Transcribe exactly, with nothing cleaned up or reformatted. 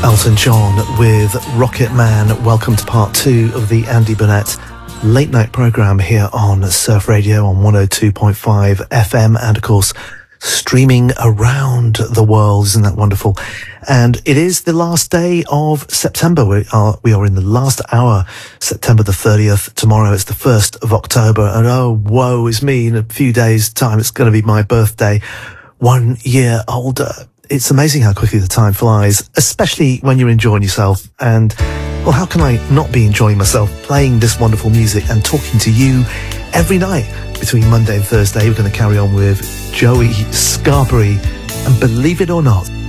Elton John with Rocket Man. Welcome to part two of the Andy Burnett late night programme here on Surf Radio on one oh two point five F M, and of course streaming around the world. Isn't that wonderful? And it is the last day of September. We are, we are in the last hour, September the thirtieth. Tomorrow it's the first of October, and oh, woe is me, in a few days' time it's going to be my birthday. One year older. It's amazing how quickly the time flies, especially when you're enjoying yourself. And, well, how can I not be enjoying myself playing this wonderful music and talking to you every night between Monday and Thursday? We're going to carry on with Joey Scarberry, and believe it or not,